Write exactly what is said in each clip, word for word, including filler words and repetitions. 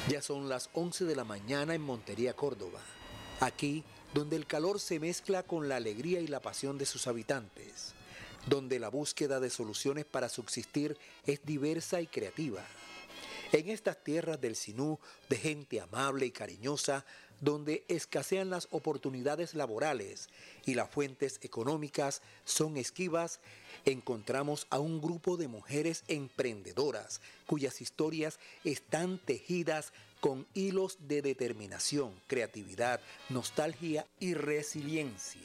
Ya son las once de la mañana en Montería, Córdoba. Aquí, donde el calor se mezcla con la alegría y la pasión de sus habitantes, donde la búsqueda de soluciones para subsistir es diversa y creativa. En estas tierras del Sinú, de gente amable y cariñosa, donde escasean las oportunidades laborales y las fuentes económicas son esquivas, encontramos a un grupo de mujeres emprendedoras cuyas historias están tejidas con hilos de determinación, creatividad, nostalgia y resiliencia.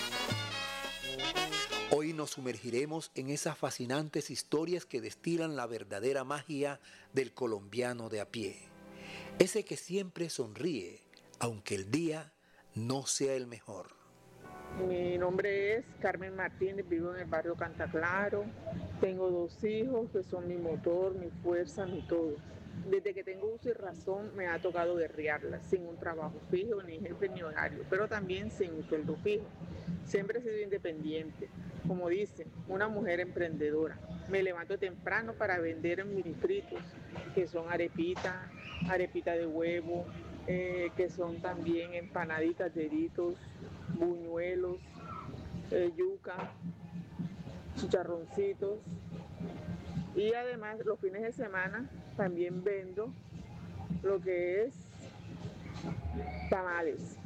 Hoy nos sumergiremos en esas fascinantes historias que destilan la verdadera magia del colombiano de a pie. Ese que siempre sonríe, aunque el día no sea el mejor. Mi nombre es Carmen Martínez, vivo en el barrio Cantaclaro. Tengo dos hijos que son mi motor, mi fuerza, mi todo. Desde que tengo uso y razón me ha tocado guerrearla, sin un trabajo fijo, ni jefe ni horario, pero también sin un sueldo fijo. Siempre he sido independiente, como dicen, una mujer emprendedora. Me levanto temprano para vender mis fritos, que son arepitas, arepita de huevo, eh, que son también empanaditas de Doritos, buñuelos, eh, yuca, chicharroncitos. Y además los fines de semana también vendo lo que es tamales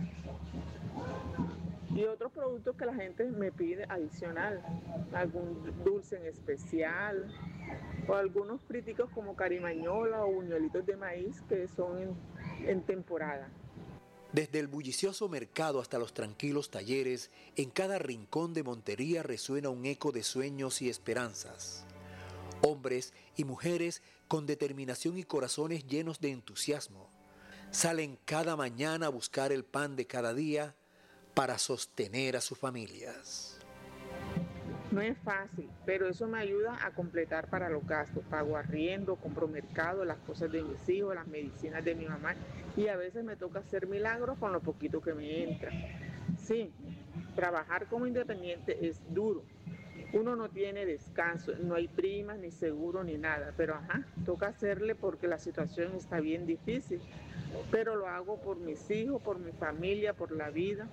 y otros productos que la gente me pide adicional, algún dulce en especial o algunos friticos como carimañola o buñuelitos de maíz que son en, en temporada. Desde el bullicioso mercado hasta los tranquilos talleres, en cada rincón de Montería resuena un eco de sueños y esperanzas. Hombres y mujeres con determinación y corazones llenos de entusiasmo salen cada mañana a buscar el pan de cada día para sostener a sus familias. No es fácil, pero eso me ayuda a completar para los gastos. Pago arriendo, compro mercado, las cosas de mis hijos, las medicinas de mi mamá y a veces me toca hacer milagros con lo poquito que me entra. Sí, trabajar como independiente es duro. Uno no tiene descanso, no hay primas, ni seguro, ni nada, pero ajá, toca hacerle porque la situación está bien difícil. Pero lo hago por mis hijos, por mi familia, por la vida.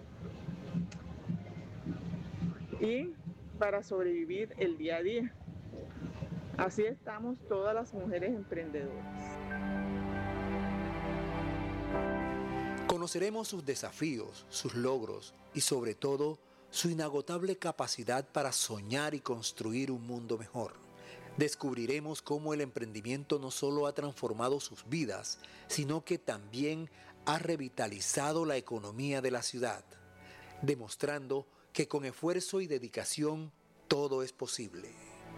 Y para sobrevivir el día a día. Así estamos todas las mujeres emprendedoras. Conoceremos sus desafíos, sus logros y sobre todo su inagotable capacidad para soñar y construir un mundo mejor. Descubriremos cómo el emprendimiento no solo ha transformado sus vidas, sino que también ha revitalizado la economía de la ciudad, demostrando que con esfuerzo y dedicación todo es posible.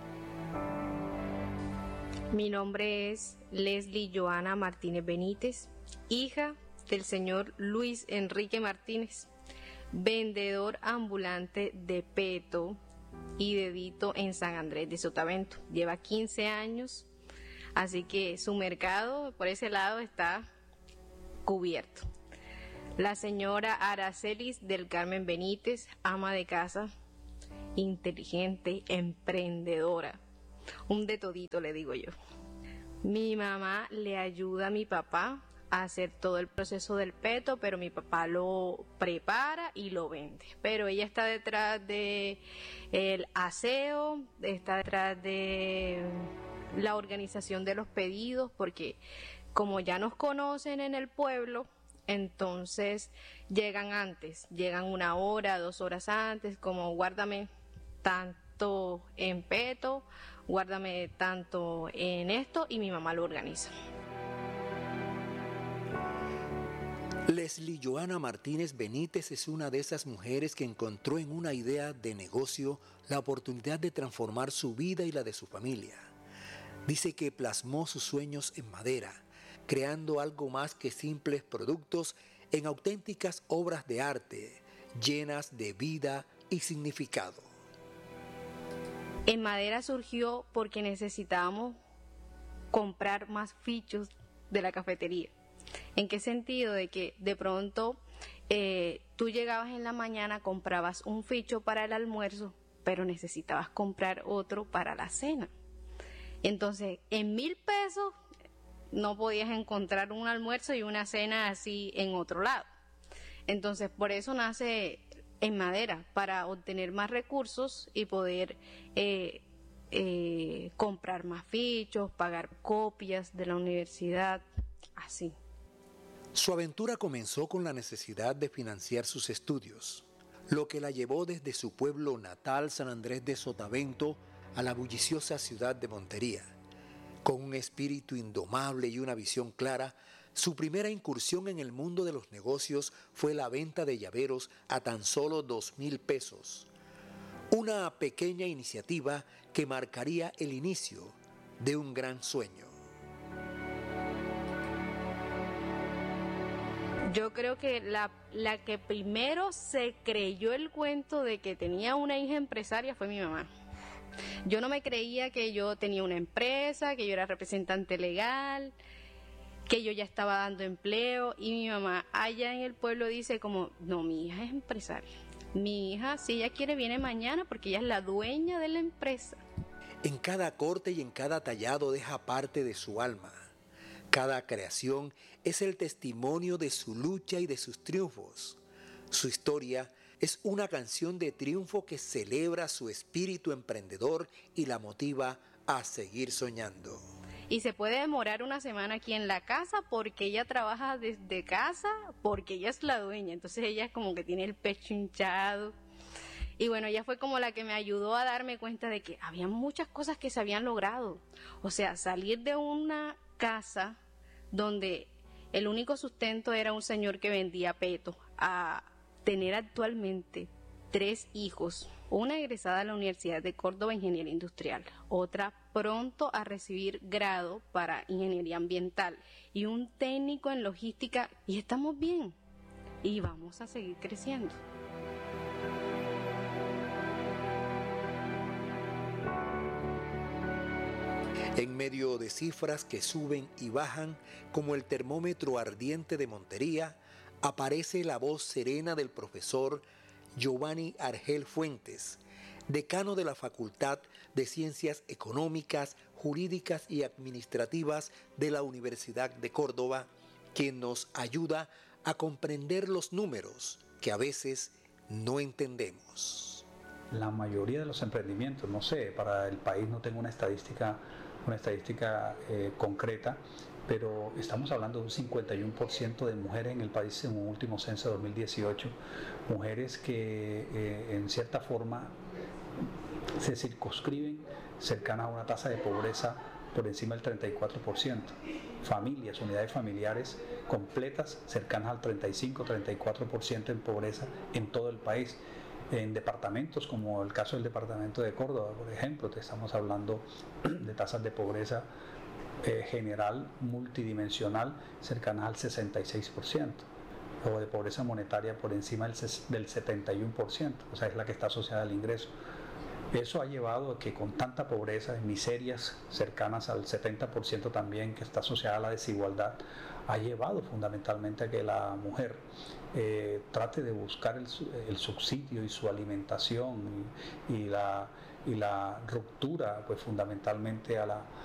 Mi nombre es Leslie Joana Martínez Benítez, hija del señor Luis Enrique Martínez, vendedor ambulante de peto y dedito en San Andrés de Sotavento. Lleva quince años, así que su mercado por ese lado está cubierto. La señora Aracelis del Carmen Benítez, ama de casa, inteligente, emprendedora, un de todito le digo yo. Mi mamá le ayuda a mi papá a hacer todo el proceso del peto, pero mi papá lo prepara y lo vende. Pero ella está detrás de el aseo, está detrás de la organización de los pedidos, porque como ya nos conocen en el pueblo, entonces llegan antes, llegan una hora, dos horas antes, como guárdame tanto en peto, guárdame tanto en esto, y mi mamá lo organiza. Leslie Joana Martínez Benítez es una de esas mujeres que encontró en una idea de negocio la oportunidad de transformar su vida y la de su familia. Dice que plasmó sus sueños en madera, creando algo más que simples productos en auténticas obras de arte, llenas de vida y significado. En madera surgió porque necesitábamos comprar más fichos de la cafetería. ¿En qué sentido? De que de pronto eh, tú llegabas en la mañana, comprabas un ficho para el almuerzo, pero necesitabas comprar otro para la cena. Entonces, en mil pesos no podías encontrar un almuerzo y una cena así en otro lado. Entonces, por eso nace En Madera, para obtener más recursos y poder eh, eh, comprar más fichos, pagar copias de la universidad, así. Su aventura comenzó con la necesidad de financiar sus estudios, lo que la llevó desde su pueblo natal, San Andrés de Sotavento, a la bulliciosa ciudad de Montería. Con un espíritu indomable y una visión clara, su primera incursión en el mundo de los negocios fue la venta de llaveros a tan solo dos mil pesos. Una pequeña iniciativa que marcaría el inicio de un gran sueño. Yo creo que la, la que primero se creyó el cuento de que tenía una hija empresaria fue mi mamá. Yo no me creía que yo tenía una empresa, que yo era representante legal, que yo ya estaba dando empleo, y mi mamá allá en el pueblo dice como, no, mi hija es empresaria. Mi hija, si ella quiere, viene mañana porque ella es la dueña de la empresa. En cada corte y en cada tallado deja parte de su alma. Cada creación es el testimonio de su lucha y de sus triunfos. Su historia es una canción de triunfo que celebra su espíritu emprendedor y la motiva a seguir soñando. Y se puede demorar una semana aquí en la casa porque ella trabaja desde casa, porque ella es la dueña. Entonces ella es como que tiene el pecho hinchado. Y bueno, ella fue como la que me ayudó a darme cuenta de que había muchas cosas que se habían logrado. O sea, salir de una casa donde el único sustento era un señor que vendía peto, a tener actualmente tres hijos, una egresada a la Universidad de Córdoba Ingeniería Industrial, otra pronto a recibir grado para Ingeniería Ambiental y un técnico en logística, y estamos bien y vamos a seguir creciendo. En medio de cifras que suben y bajan como el termómetro ardiente de Montería, aparece la voz serena del profesor Giovanni Argel Fuentes, decano de la Facultad de Ciencias Económicas, Jurídicas y Administrativas de la Universidad de Córdoba, quien nos ayuda a comprender los números que a veces no entendemos. La mayoría de los emprendimientos, no sé, para el país no tengo una estadística, una estadística eh, concreta, pero estamos hablando de un cincuenta y uno por ciento de mujeres en el país en un último censo de dos mil dieciocho, mujeres que eh, en cierta forma se circunscriben cercanas a una tasa de pobreza por encima del treinta y cuatro por ciento, familias, unidades familiares completas cercanas al treinta y cinco a treinta y cuatro por ciento en pobreza en todo el país. En departamentos como el caso del departamento de Córdoba, por ejemplo, te estamos hablando de tasas de pobreza eh, general multidimensional cercanas al sesenta y seis por ciento, o de pobreza monetaria por encima del, del setenta y uno por ciento, o sea, es la que está asociada al ingreso. Eso ha llevado a que con tanta pobreza, miserias cercanas al setenta por ciento también, que está asociada a la desigualdad, ha llevado fundamentalmente a que la mujer eh, trate de buscar el, el subsidio y su alimentación y, y, la, y la ruptura, pues fundamentalmente a la,